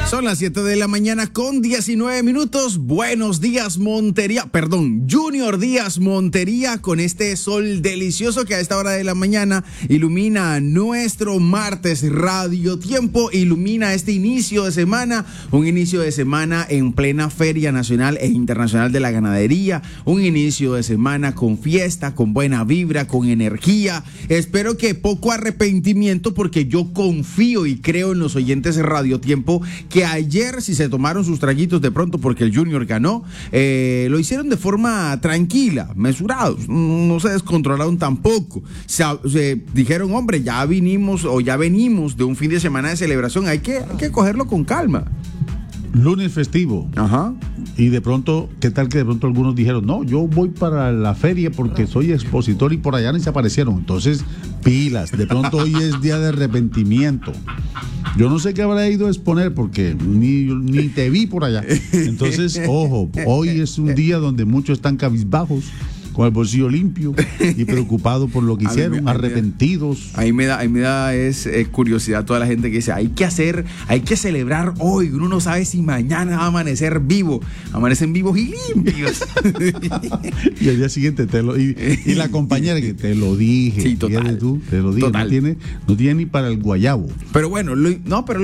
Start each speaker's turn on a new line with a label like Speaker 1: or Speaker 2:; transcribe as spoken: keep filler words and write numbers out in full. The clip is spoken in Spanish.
Speaker 1: Son las siete de la mañana con diecinueve minutos. Buenos días, Montería. Perdón, Junior Díaz Montería, con este sol delicioso que a esta hora de la mañana ilumina nuestro martes Radio Tiempo, ilumina este inicio de semana, un inicio de semana en plena Feria Nacional e Internacional de la Ganadería, un inicio de semana con fiesta, con buena vibra, con energía. Espero que poco arrepentimiento, porque yo confío y creo en los oyentes de Radio Tiempo que ayer, si se tomaron sus traguitos de pronto porque el Junior ganó, eh, lo hicieron de forma tranquila, mesurados, no se descontrolaron tampoco. Se, se dijeron, hombre, ya vinimos o ya venimos de un fin de semana de celebración, hay que, hay que cogerlo con calma.
Speaker 2: Lunes festivo.
Speaker 1: Ajá.
Speaker 2: Y de pronto, ¿qué tal que de pronto algunos dijeron, no, yo voy para la feria porque soy expositor, y por allá ni se aparecieron? Entonces, pilas, de pronto hoy es día de arrepentimiento. Yo no sé qué habrá ido a exponer porque ni, ni te vi por allá. Entonces, ojo, hoy es un día donde muchos están cabizbajos, con el bolsillo limpio y preocupados por lo que hicieron, me, arrepentidos.
Speaker 1: Ahí me da, ahí me da es eh, curiosidad toda la gente que dice, hay que hacer, hay que celebrar hoy, uno no sabe si mañana va a amanecer vivo, amanecen vivos y limpios.
Speaker 2: Y al día siguiente te lo, y, y la compañera que te lo dije,
Speaker 1: sí, total,
Speaker 2: tú, te lo dije,
Speaker 1: total.
Speaker 2: no tiene, no tiene ni para el guayabo.
Speaker 1: Pero bueno, lo, no, pero